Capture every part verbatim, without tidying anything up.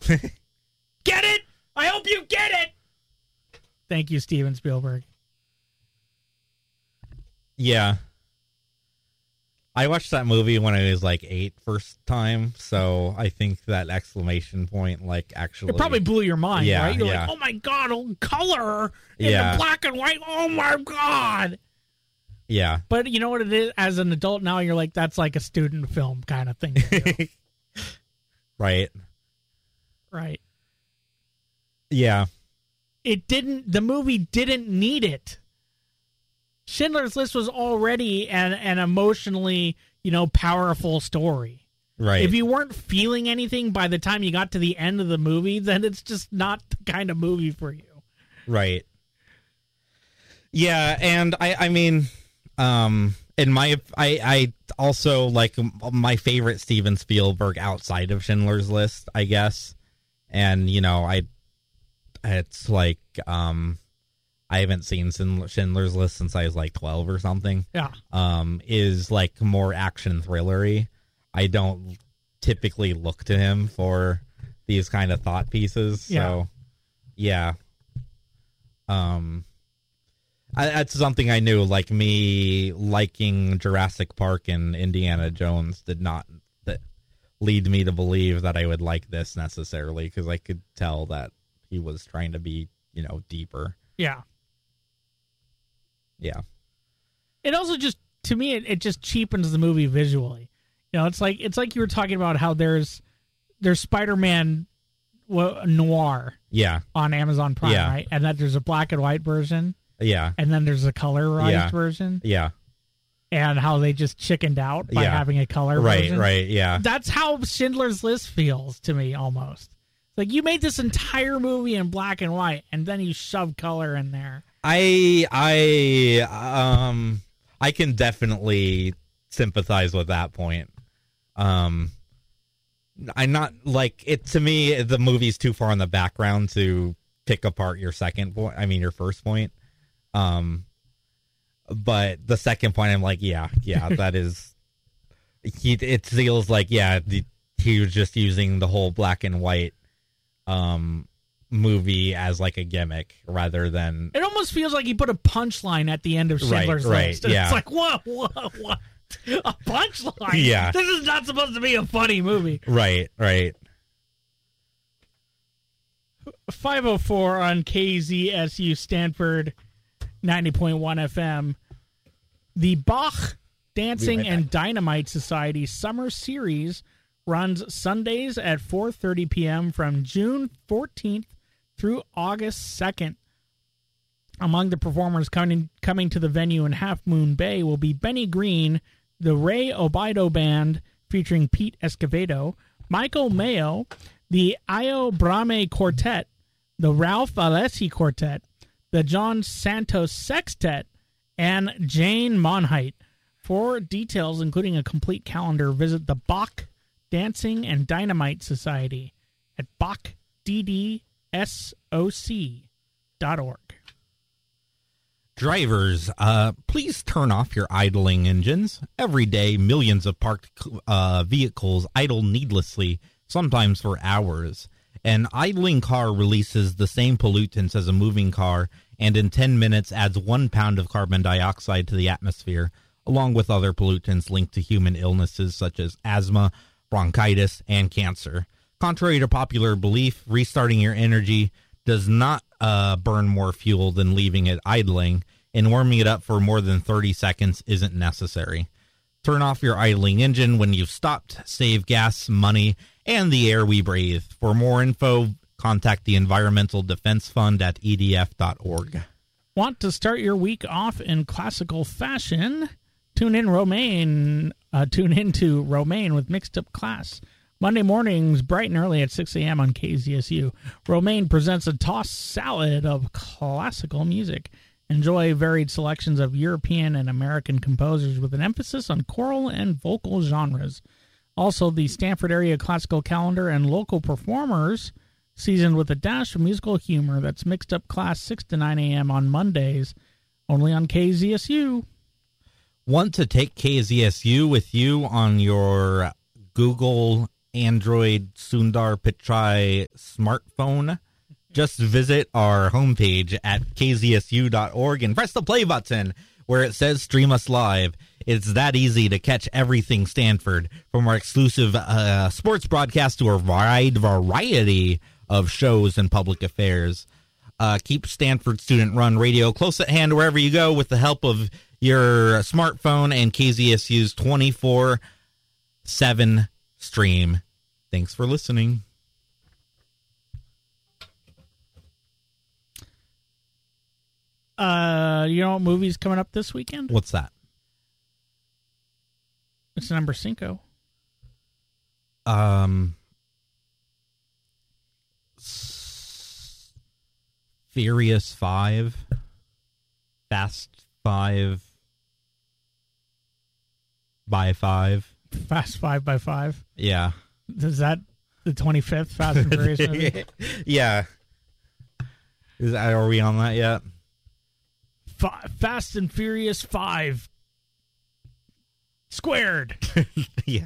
Get it? I hope you get it. Thank you, Steven Spielberg. Yeah. I watched that movie when I was like eight first time, so I think that exclamation point, like, actually... It probably blew your mind, yeah, right? You're yeah. like, oh my God, oh, color in Yeah. the black and white. Oh my God. Yeah. But you know what it is? As an adult now, you're like, that's like a student film kind of thing to do. Right. Right. Yeah. It didn't, the movie didn't need it. Schindler's List was already an, an emotionally, you know, powerful story. Right. If you weren't feeling anything by the time you got to the end of the movie, then it's just not the kind of movie for you. Right. Yeah, and I, I mean, um, in my, I, I also like my favorite Steven Spielberg outside of Schindler's List, I guess. And, you know, I, it's like, um, I haven't seen Schindler's List since I was like twelve or something. Yeah. Um, is like more action thrillery. I don't typically look to him for these kind of thought pieces. So, yeah. Um, I, that's something I knew. Like me liking Jurassic Park and Indiana Jones did not that lead me to believe that I would like this necessarily, because I could tell that he was trying to be, you know, deeper. Yeah. Yeah. It also just, to me, it, it just cheapens the movie visually. You know, it's like it's like you were talking about how there's there's Spider-Man Noir Yeah. on Amazon Prime, Yeah. right? And that there's a black and white version, Yeah. and then there's a colorized Yeah. version, Yeah. and how they just chickened out by Yeah. having a color Right, version. right, yeah. That's how Schindler's List feels to me, almost. It's like you made this entire movie in black and white, and then you shove color in there. I I um I can definitely sympathize with that point. Um I'm not like it to me the movie's too far in the background to pick apart your second point, I mean your first point. Um but the second point I'm like, yeah, yeah, that is he it feels like yeah, the, he was just using the whole black and white um movie as like a gimmick rather than It almost feels like he put a punchline at the end of Schindler's right, List. right, yeah. It's like, whoa, whoa, what? A punchline? Yeah. This is not supposed to be a funny movie. right, right. five oh four on K Z S U Stanford ninety point one F M. The Bach Dancing right and Dynamite Society Summer Series runs Sundays at four thirty p.m. from June fourteenth through August second. Among the performers coming coming to the venue in Half Moon Bay will be Benny Green, the Ray Obido Band featuring Pete Escovedo, Michael Mayo, the Io Brame Quartet, the Ralph Alessi Quartet, the John Santos Sextet, and Jane Monheit. For details, including a complete calendar, visit the Bach Dancing and Dynamite Society at bach d d soc dot org. Drivers, uh, please turn off your idling engines. Every day, millions of parked uh, vehicles idle needlessly, sometimes for hours. An idling car releases the same pollutants as a moving car, and in ten minutes adds one pound of carbon dioxide to the atmosphere, along with other pollutants linked to human illnesses such as asthma, bronchitis, and cancer. Contrary to popular belief, restarting your energy does not uh, burn more fuel than leaving it idling, and warming it up for more than thirty seconds isn't necessary. Turn off your idling engine when you've stopped. Save gas, money, and the air we breathe. For more info, contact the Environmental Defense Fund at E D F dot org. Want to start your week off in classical fashion? Tune in Romaine. Uh, tune into Romaine with Mixed Up Class. Monday mornings, bright and early at six a.m. on K Z S U. Romaine presents a tossed salad of classical music. Enjoy varied selections of European and American composers with an emphasis on choral and vocal genres. Also, the Stanford area classical calendar and local performers, seasoned with a dash of musical humor. That's Mixed Up Class, six to nine a.m. on Mondays, only on K Z S U. Want to take K Z S U with you on your Google Android Sundar Pichai smartphone, just visit our homepage at k z s u dot org and press the play button where it says stream us live. It's that easy to catch everything Stanford, from our exclusive uh, sports broadcast to a wide variety of shows and public affairs. Uh, keep Stanford student-run radio close at hand wherever you go with the help of your smartphone and K Z S U's twenty-four seven stream. Thanks for listening. Uh, you know what movie's coming up this weekend? What's that? It's number cinco. Um, S- Furious Five, Fast Five, by Five. Fast Five by Five. Yeah. Is that the twenty-fifth Fast and Furious movie? Yeah. Is that, are we on that yet? F- Fast and Furious Five squared. Yeah.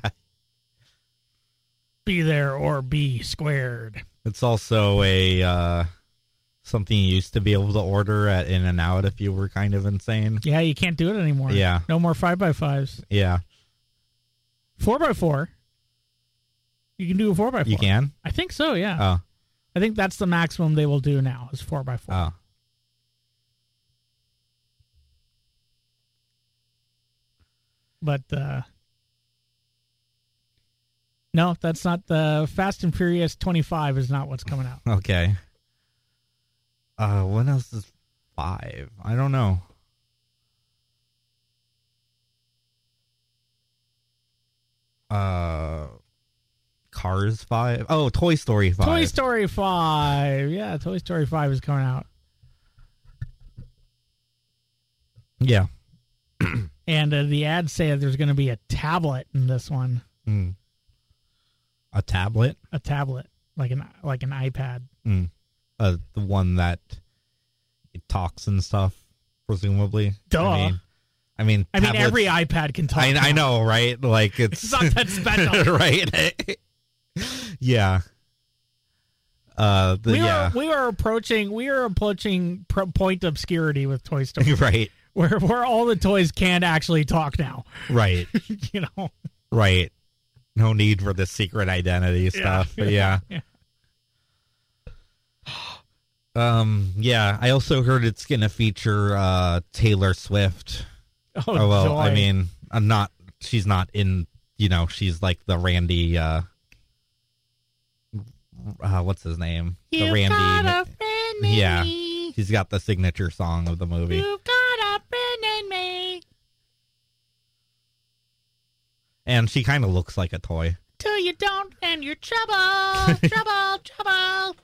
Be there or be squared. It's also a uh, something you used to be able to order at In-N-Out if you were kind of insane. Yeah, you can't do it anymore. Yeah. No more five by fives. Yeah. Four by four. You can do a four by four. You can? I think so, yeah. Oh. I think that's the maximum they will do now is four by four. Oh. But uh no, that's not the Fast and Furious twenty-five is not what's coming out. Okay. Uh, what else is five? I don't know. Uh, Cars five. Oh, Toy Story five. Toy Story five. Yeah, Toy Story five is coming out. Yeah. And uh, the ads say that there's going to be a tablet in this one. Mm. A tablet? A tablet, like an like an iPad. Mm. Uh, the one that it talks and stuff, presumably. Duh. I mean, I mean, I mean every iPad can talk. I, I know, right? Like it's, it's not that special, right? Yeah. Uh, the, we yeah. are we are approaching we are approaching pro- point obscurity with Toy Story, right? Where where all the toys can actually talk now, right? You know, right. No need for the secret identity stuff, yeah. But yeah. yeah. Um. Yeah. I also heard it's gonna feature uh, Taylor Swift. Oh, oh well. joy. I mean, I'm not. She's not in. You know, she's like the Randy. Uh, uh, what's his name? You the Randy. got a friend in yeah. me. She's got the signature song of the movie. You've got a friend in me. And she kind of looks like a toy. Till you don't, and you're trouble, trouble, trouble.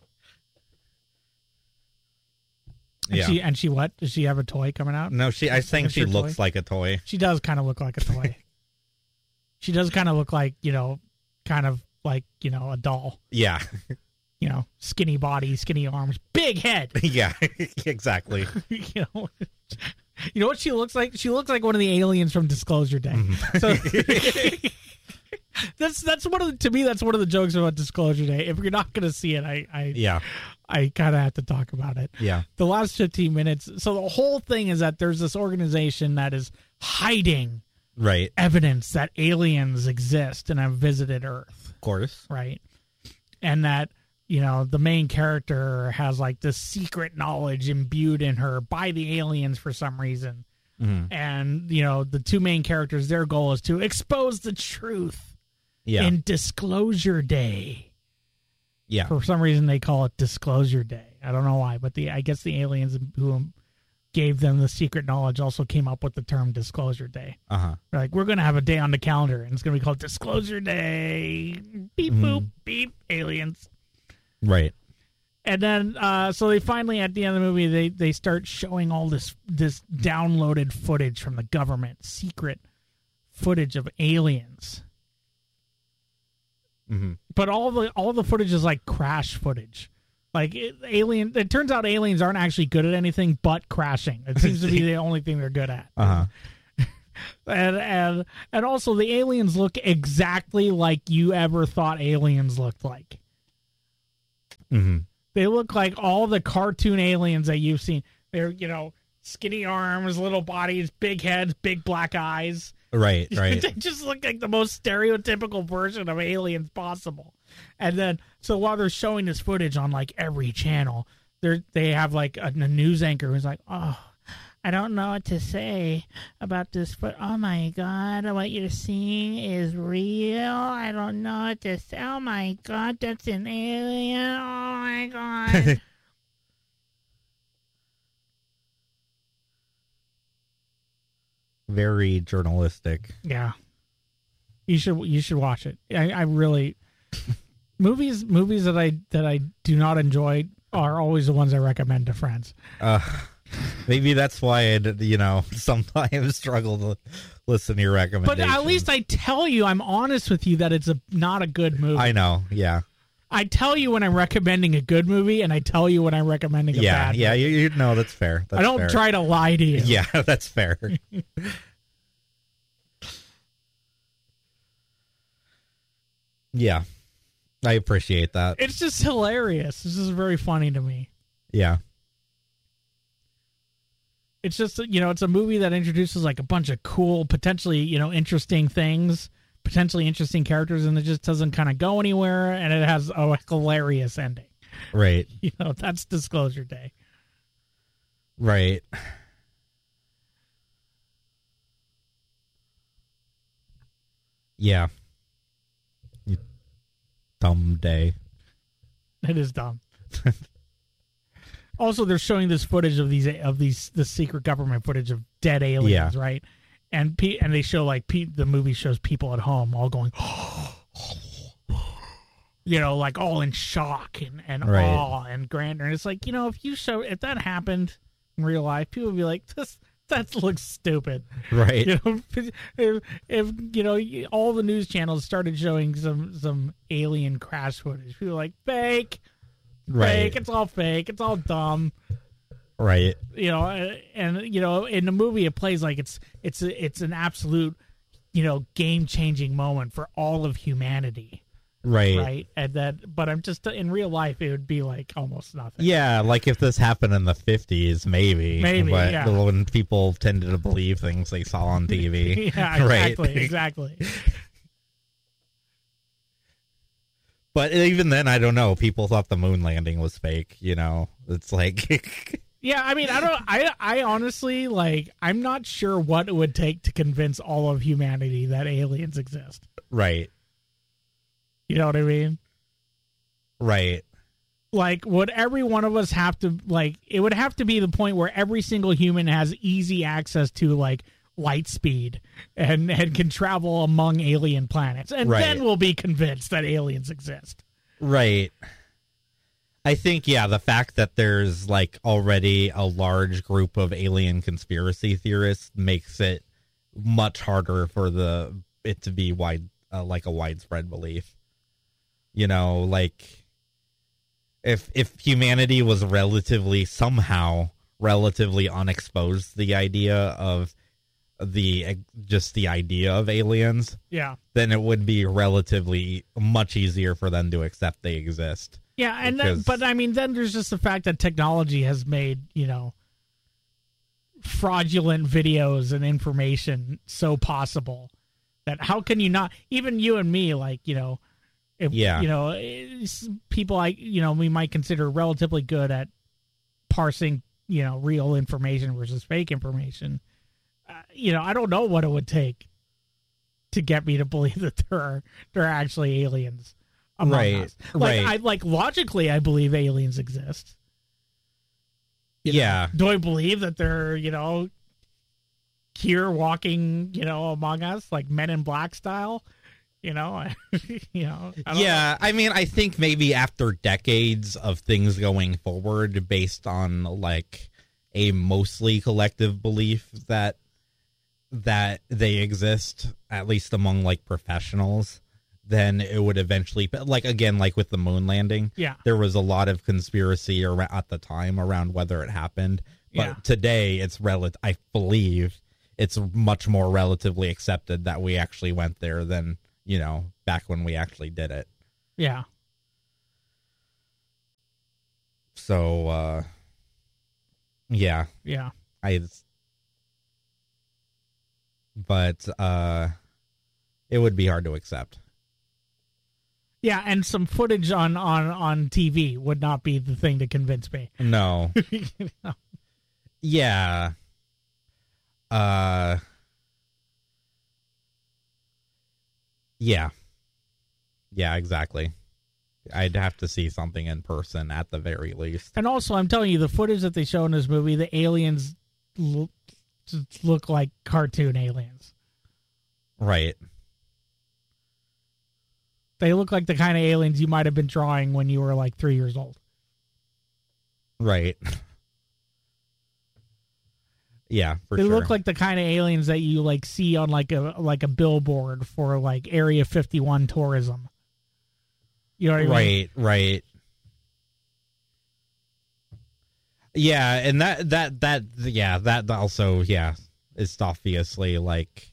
And Yeah. she and she what? Does she have a toy coming out? No, she. I think she Signature looks toy? like a toy. She does kind of look like a toy. She does kind of look like, you know, kind of like, you know, a doll. Yeah. You know, skinny body, skinny arms, big head. Yeah. Exactly. You know, you know what she looks like? She looks like one of the aliens from Disclosure Day. Mm-hmm. So that's that's one of the, to me that's one of the jokes about Disclosure Day. If you're not going to see it, I I Yeah. I kind of have to talk about it. Yeah. The last fifteen minutes. So the whole thing is that there's this organization that is hiding Right. evidence that aliens exist and have visited Earth. Of course. Right. And that, you know, the main character has like this secret knowledge imbued in her by the aliens for some reason. Mm-hmm. And, you know, the two main characters, their goal is to expose the truth Yeah. in Disclosure Day. Yeah. For some reason, they call it Disclosure Day. I don't know why, but the I guess the aliens who gave them the secret knowledge also came up with the term Disclosure Day. Uh huh. They're like, we're going to have a day on the calendar, and it's going to be called Disclosure Day. Beep, Mm-hmm. boop, beep, aliens. Right. And then, uh, so they finally, at the end of the movie, they, they start showing all this this downloaded footage from the government, secret footage of aliens. Mm-hmm. But all the all the footage is like crash footage. Like it, alien, it turns out aliens aren't actually good at anything but crashing. It seems to be the only thing they're good at. Uh huh. and and and also the aliens look exactly like you ever thought aliens looked like. Mm-hmm. They look like all the cartoon aliens that you've seen. They're, you know, skinny arms, little bodies, big heads, big black eyes. Right, right. They just look like the most stereotypical version of aliens possible. And then, so while they're showing this footage on like every channel, they they have like a, a news anchor who's like, "Oh, I don't know what to say about this, but oh my God, what you're seeing is real. I don't know what to say. Oh my God, that's an alien. Oh my God." Very journalistic. Yeah, you should you should watch it. I, I really movies movies that I that I do not enjoy are always the ones I recommend to friends. Uh, maybe that's why I, you know, sometimes struggle to listen to your recommendations. But at least I tell you, I'm honest with you that it's a not a good movie. I know. Yeah. I tell you when I'm recommending a good movie, and I tell you when I'm recommending a yeah, bad yeah, movie. Yeah, you, you know, that's fair. That's I don't fair. try to lie to you. Yeah, that's fair. Yeah, I appreciate that. It's just hilarious. This is very funny to me. Yeah. It's just, you know, it's a movie that introduces like a bunch of cool, potentially, you know, interesting things, potentially interesting characters, and it just doesn't kind of go anywhere, and it has a hilarious ending. Right. You know, that's Disclosure Day. Right. Yeah. You dumb day. It is dumb. Also, they're showing this footage of these of these the secret government footage of dead aliens, Yeah. right? And pe- and they show like pe- the movie shows people at home all going, you know, like all in shock and, and Right. awe and grandeur. And it's like, you know, if you show if that happened in real life, people would be like, this that looks stupid, Right. you know. If, if you know all the news channels started showing some some alien crash footage, people were like fake. Right. Fake. It's all fake. It's all dumb. Right. You know, and you know, in the movie, it plays like it's it's it's an absolute, you know, game changing moment for all of humanity. Right. Right. And that, but I'm just in real life, it would be like almost nothing. Yeah, like if this happened in the fifties, maybe. Maybe, but yeah. when people tended to believe things they saw on T V. Yeah. Exactly. Right. Exactly. But even then, I don't know. People thought the moon landing was fake. You know, it's like, Yeah. I mean, I don't. I I honestly like. I'm not sure what it would take to convince all of humanity that aliens exist. right, You know what I mean? right, Like, would every one of us have to, like, it would have to be the point where every single human has easy access to, like, light speed and, and can travel among alien planets. And Right. then we'll be convinced that aliens exist. right. I think, yeah, the fact that there's like already a large group of alien conspiracy theorists makes it much harder for the it to be wide, uh, like a widespread belief. You know, like if if humanity was relatively somehow relatively unexposed to the idea of the just the idea of aliens, Yeah. then it would be relatively much easier for them to accept they exist. Yeah. And then, Because- but I mean, then there's just the fact that technology has made, you know, fraudulent videos and information so possible that how can you not, even you and me, like, you know, if, Yeah. you know, it's people like, you know, we might consider relatively good at parsing, you know, real information versus fake information. Uh, you know, I don't know what it would take to get me to believe that there are there are actually aliens among Right, us. Like, right. I like logically, I believe aliens exist. You know, Yeah. do I believe that they're, you know, here walking, you know, among us, like Men in Black style? You know, you know. I don't Yeah, I mean, I think maybe after decades of things going forward based on like a mostly collective belief that that they exist, at least among like professionals, then it would eventually, like again, like with the moon landing, Yeah. there was a lot of conspiracy around, at the time around whether it happened. But Yeah. today, it's relative. I believe it's much more relatively accepted that we actually went there than, you know, back when we actually did it. Yeah. So, uh, yeah. Yeah. I, but, uh, it would be hard to accept. Yeah, and some footage on, on, on T V would not be the thing to convince me. No. You know? Yeah. Uh, yeah. Yeah, exactly. I'd have to see something in person at the very least. And also, I'm telling you, the footage that they show in this movie, the aliens look, look like cartoon aliens. Right. They look like the kind of aliens you might have been drawing when you were like three years old. Right. Yeah, for they sure. look like the kind of aliens that you like see on like a like a billboard for like Area fifty-one tourism. You know what I mean? Right, right. Yeah, and that that that yeah, that also yeah, is obviously like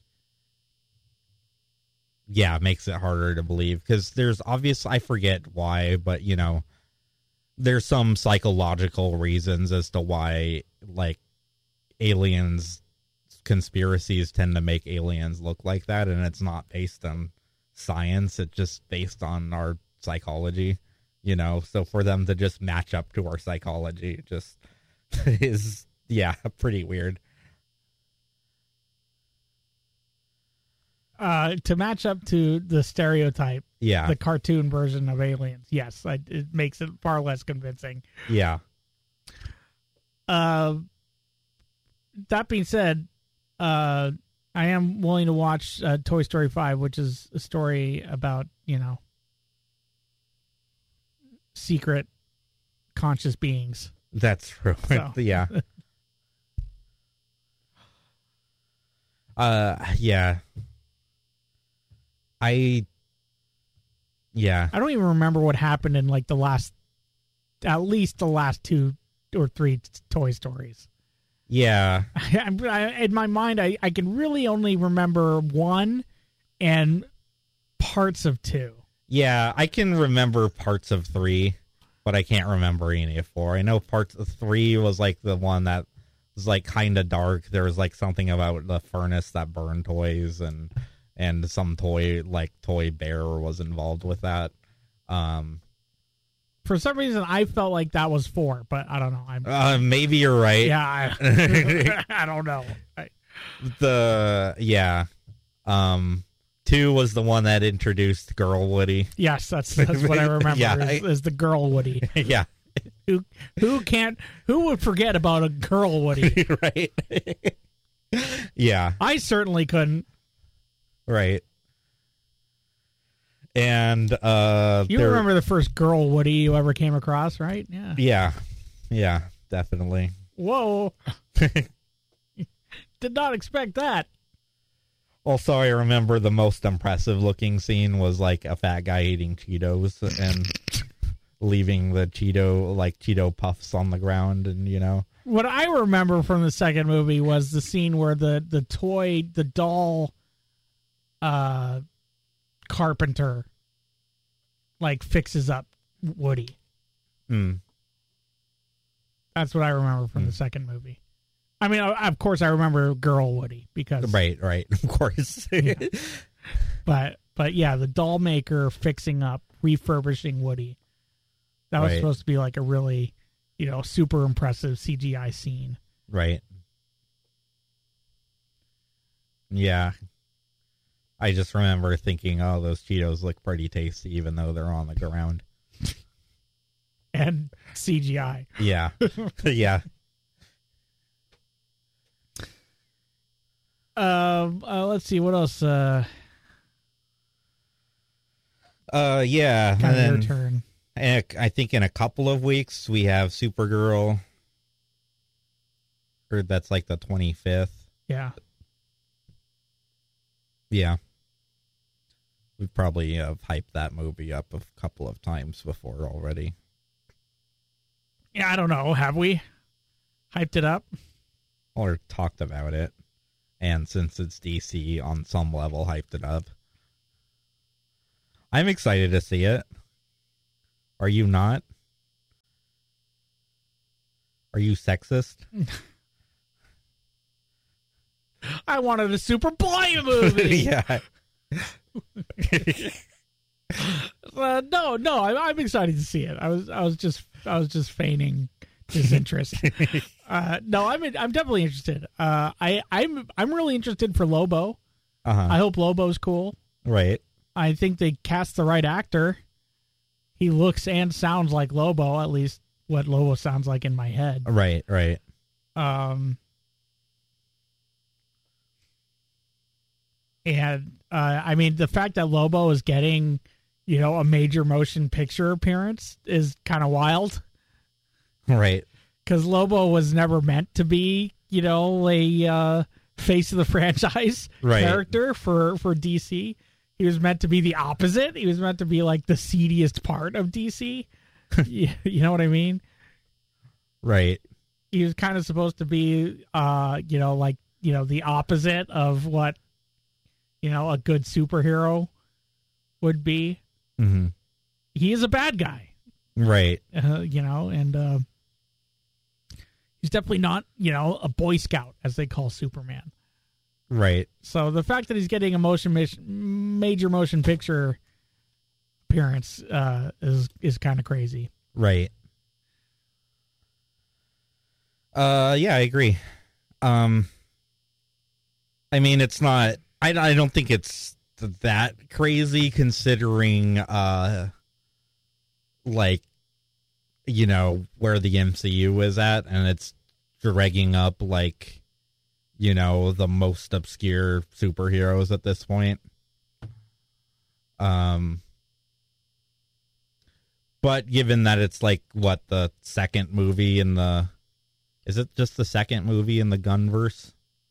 yeah, makes it harder to believe because there's obvious I forget why, but you know, there's some psychological reasons as to why like aliens conspiracies tend to make aliens look like that, and it's not based on science, it's just based on our psychology, you know. So for them to just match up to our psychology just is yeah, pretty weird. Uh, to match up to the stereotype, Yeah. the cartoon version of aliens, yes, I, it makes it far less convincing. Yeah. Uh, that being said, uh, I am willing to watch uh, Toy Story five, which is a story about, you know, secret conscious beings. That's true. So. Yeah. uh, yeah. I, yeah. I don't even remember what happened in like the last, at least the last two or three t- Toy Stories. Yeah. I, I, in my mind, I, I can really only remember one and parts of two. Yeah, I can remember parts of three, but I can't remember any of four. I know parts of three was like the one that was like kind of dark. There was like something about the furnace that burned toys, and and some toy like toy bear was involved with that. Um, For some reason, I felt like that was four, but I don't know. I'm, uh, maybe you're right. yeah, I, I don't know. I, The yeah, um, two was the one that introduced Girl Woody. yes, that's that's what I remember. Yeah, is, I- is the girl Woody. Yeah, Who who can't who would forget about a girl Woody? right. Yeah, I certainly couldn't. right. And uh, You there- remember the first girl Woody you ever came across, right? Yeah. Yeah, yeah, definitely. Whoa. Did not expect that. Also, I remember the most impressive looking scene was like a fat guy eating Cheetos and leaving the Cheeto, like Cheeto puffs on the ground, and you know. What I remember from the second movie was the scene where the, the toy, the doll uh, carpenter, like, fixes up Woody. Mm. That's what I remember from Mm. the second movie. I mean, of course, I remember Girl Woody because, Right, right, of course. Yeah. but but yeah, the doll maker fixing up, refurbishing Woody. That was Right. supposed to be like a really, you know, super impressive C G I scene. Right. Yeah. I just remember thinking, oh, those Cheetos look pretty tasty, even though they're on the ground. And C G I. Yeah. Yeah. Um, uh, let's see what else. Uh, Uh, yeah. kind And of your then turn. and I think in a couple of weeks we have Supergirl. Or that's like the twenty-fifth. Yeah, Yeah. We probably have hyped that movie up a couple of times before already. yeah. I don't know. Have we hyped it up? Or talked about it. And since it's D C, on some level, hyped it up. I'm excited to see it. Are you not? Are you sexist? I wanted a Superboy movie. Yeah. uh, no, no, I, I'm excited to see it. I was, I was just, I was just feigning disinterest. uh, no, I'm, I'm definitely interested. Uh, I, I'm, I'm really interested for Lobo. Uh-huh. I hope Lobo's cool. Right. I think they cast the right actor. He looks and sounds like Lobo, at least what Lobo sounds like in my head. Right, right. Um, and uh, I mean, the fact that Lobo is getting, you know, a major motion picture appearance is kind of wild. Right. Because Lobo was never meant to be, you know, a uh, face of the franchise right. character for, for D C. He was meant to be the opposite. He was meant to be like the seediest part of D C. you, you know what I mean? Right. He was kind of supposed to be, uh, you know, like, you know, the opposite of what, you know, a good superhero would be. Mm-hmm. He is a bad guy. Right. Uh, you know, and uh, he's definitely not, you know, a Boy Scout, as they call Superman. Right. So the fact that he's getting a motion major motion picture appearance uh, is is kind of crazy. Right. Uh, yeah, I agree. Um, I mean, it's not. I I don't think it's that crazy considering, uh, like, you know, where the M C U is at, and it's dragging up like, you know, the most obscure superheroes at this point. Um, but given that it's like what the second movie in the, is it just the second movie in the Gunverse?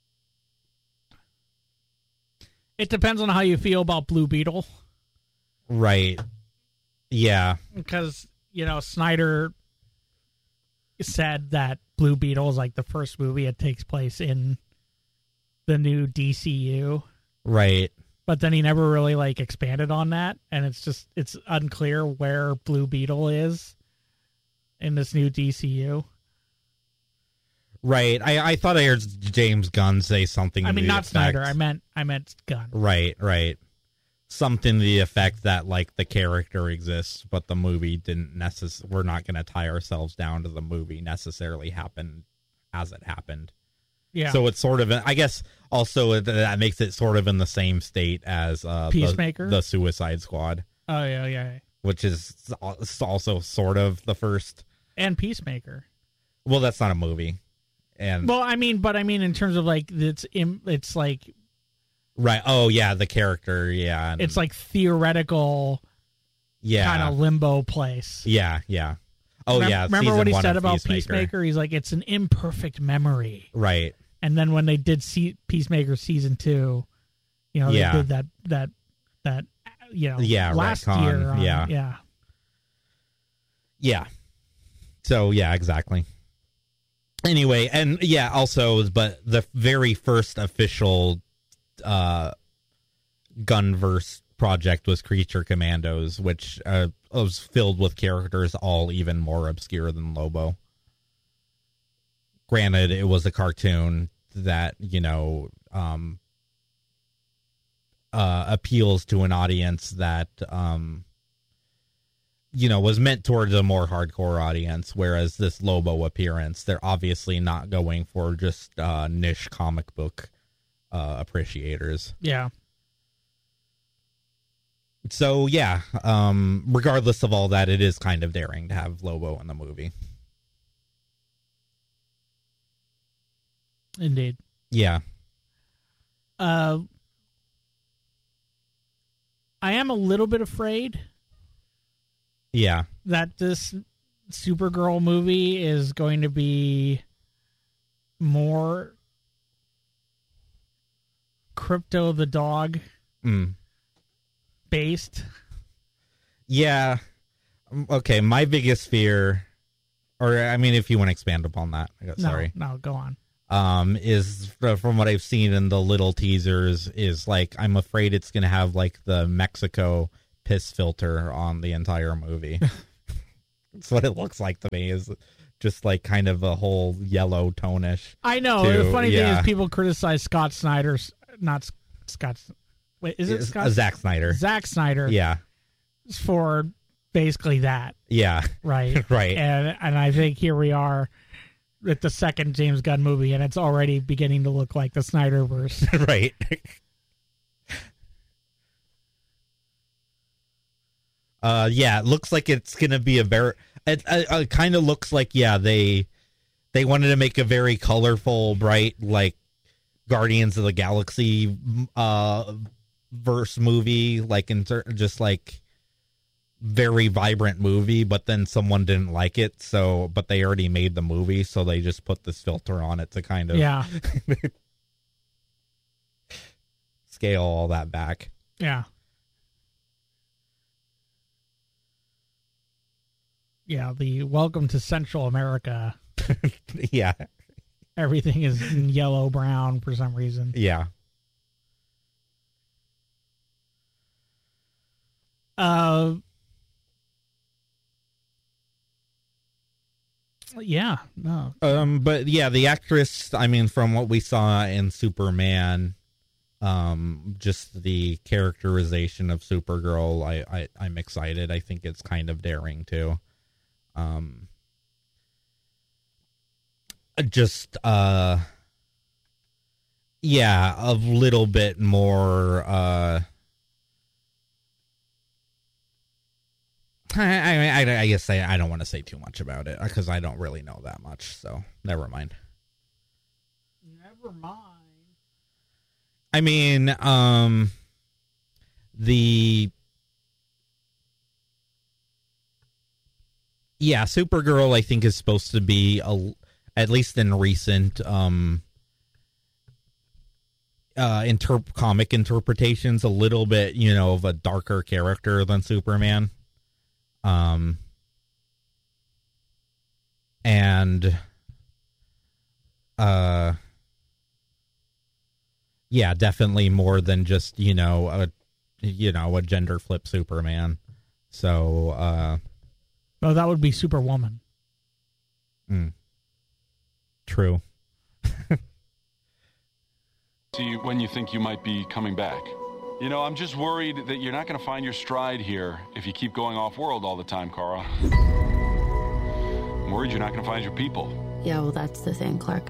It depends on how you feel about Blue Beetle. Right. Yeah. Because, you know, Snyder said that Blue Beetle is like the first movie that takes place in the new D C U. Right. But then he never really like expanded on that, and it's just it's unclear where Blue Beetle is in this new D C U. Right. I, I thought I heard James Gunn say something. I to mean, the not effect. Snyder. I meant I meant Gunn. Right, right. Something to the effect that like the character exists, but the movie didn't necess- we're not going to tie ourselves down to the movie necessarily happened as it happened. Yeah. So it's sort of, I guess, also that makes it sort of in the same state as uh, Peacemaker, the, the Suicide Squad. Oh yeah, yeah. Which is also sort of the first. And Peacemaker. Well, that's not a movie. And well, I mean, but I mean, in terms of like it's it's like. Right. Oh yeah, the character. Yeah. And, it's like theoretical. Yeah. Kind of limbo place. Yeah. Yeah. Oh remember, yeah. Remember what he said about Peacemaker. Peacemaker? He's like, it's an imperfect memory. Right. And then when they did see Peacemaker season two, you know, yeah. they did that that that you know yeah, last retcon. year. On, yeah. Yeah. Yeah. So yeah, exactly. Anyway, and yeah, also, but the very first official uh, Gunverse project was Creature Commandos, which uh, was filled with characters all even more obscure than Lobo. Granted, it was a cartoon that, you know, um, uh, appeals to an audience that, um, you know, was meant towards a more hardcore audience, whereas this Lobo appearance, they're obviously not going for just uh, niche comic book uh, appreciators. Yeah. So, yeah, um, regardless of all that, it is kind of daring to have Lobo in the movie. Indeed. Yeah. Uh, I am a little bit afraid. Yeah. That this Supergirl movie is going to be more Crypto the dog mm. based. Yeah. Okay, my biggest fear, or I mean, if you want to expand upon that, I guess, No, sorry. no, go on. um, is from what I've seen in the little teasers is like, I'm afraid it's going to have like the Mexico piss filter on the entire movie. That's what it looks like to me, is just like kind of a whole yellow tonish. I know. To, the funny yeah. thing is people criticize Scott Snyder's, not Scott, wait, is it It's, Scott? uh, Zack Snyder. Zack Snyder. Yeah. For basically that. Yeah. Right. Right. And and I think here we are with the second James Gunn movie, and it's already beginning to look like the Snyderverse. Right. uh, yeah, it looks like it's going to be a very... It, it, it kind of looks like, yeah, they they wanted to make a very colorful, bright, like, Guardians of the Galaxy uh, verse movie, like, in ter- just, like... very vibrant movie, but then someone didn't like it, so but they already made the movie, so they just put this filter on it to kind of Yeah. scale all that back. Yeah. Yeah, the Welcome to Central America. Yeah. Everything is in yellow brown for some reason. Yeah. Uh Yeah, no. Um, but yeah, the actress, I mean, from what we saw in Superman, um, just the characterization of Supergirl, I, I, I'm excited. I think it's kind of daring too. Um, just, uh, yeah, a little bit more, uh, I, I, I guess I, I don't want to say too much about it because I don't really know that much, so never mind. Never mind. I mean, um, the yeah, Supergirl I think is supposed to be a, at least in recent um uh inter- comic interpretations, a little bit, you know, of a darker character than Superman. Um, and, uh, yeah, definitely more than just, you know, a, you know, a gender flip Superman. So, uh, oh, that would be Superwoman. Mm, true. See you when you think you might be coming back. You know, I'm just worried that you're not going to find your stride here if you keep going off-world all the time, Kara. I'm worried you're not going to find your people. Yeah, well, that's the thing, Clark.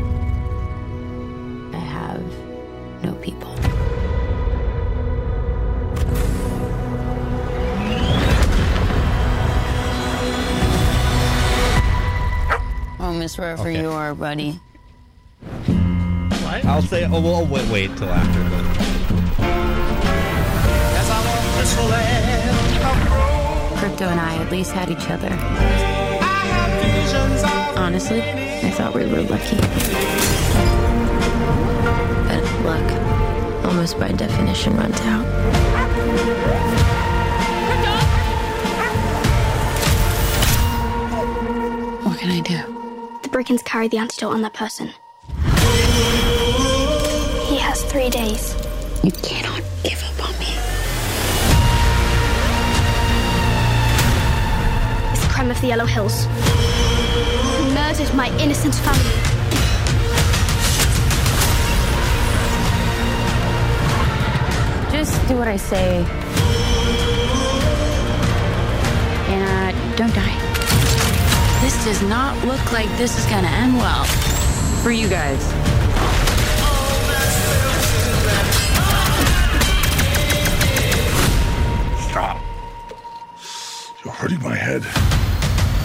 I have no people. Oh, Miss Wherever Okay. you are, buddy. What? I'll say, oh, well, wait, wait till after the... Crypto and I at least had each other. Honestly, I thought we were lucky. But luck, almost by definition, runs out. What can I do? The Brickens carry the antidote on that person. He has three days. You cannot give up on me. It's the crime of the Yellow Hills. He murdered my innocent family. Just do what I say. And uh, don't die. This does not look like this is gonna end well. For you guys. Stop. You're hurting my head.